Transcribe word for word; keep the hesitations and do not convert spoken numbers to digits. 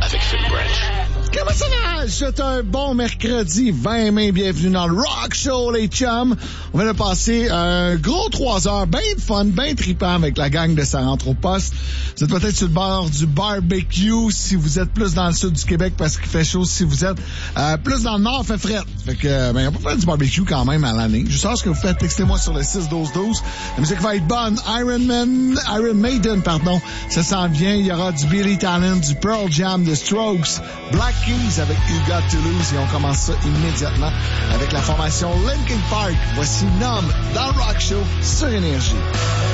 avec Phil Branch. Comment ça va? C'est un bon mercredi vingt mai. Bienvenue dans le Rock Show, les chums. On vient de passer un gros trois heures, bien de fun, bien trippant avec la gang de Ça rentre au poste. Vous êtes peut-être sur le bord du barbecue si vous êtes plus dans le sud du Québec parce qu'il fait chaud. Si vous êtes euh, plus dans le nord, il fait frais. Fait que, ben, on peut faire du barbecue quand même à l'année. Je sais ce que vous faites. Textez-moi sur le six douze douze. La musique va être bonne. Iron Man, Iron Maiden, pardon. Ça s'en vient. Il y aura du Billy Talent, du Pearl Jam, des Strokes, Black Keys avec You Got to Lose. Et on commence ça immédiatement avec la formation Linkin Park. Voici Numb dans le Rock Show sur Énergie.